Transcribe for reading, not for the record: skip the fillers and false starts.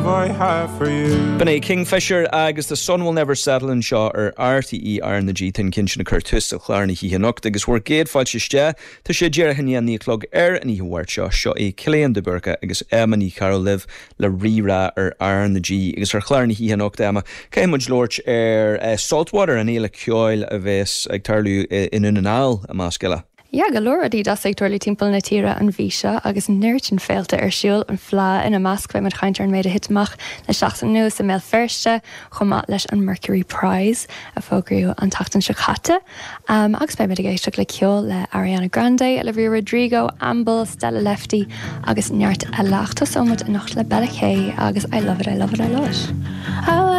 I have for you. B'nai Kingfisher agus The Sun Will Never Settle in seo RTE ar na G10 cinsina Curtis a chláirna hí hinocht agus bhuair géad fáilte ste tá sé dearcha ní clog ní bhhairt seo é Cillian de Burca agus Emma Carol Liv le rira ar na G agus ar chláirna hí hinocht Emma céimid lóirt saltwater an éile ceáil a bheits ag tarlú in unanál a máscile. Ja, galore die das sectorly timpel na tira an visha agus nirtin félte siúl an flá in a Moskva met chainter an méide hitmach na seachtain nuas a mé firste chomá leis an Mercury Prize a fógriú an tachtan se chatte. Agus bei mitigéisteach le ceol le Ariana Grande, Olivia Rodrigo, Amble, Stella Lefty agus neart a lachtas omad a nacht le Bella K agus I love it, I love it, I love it.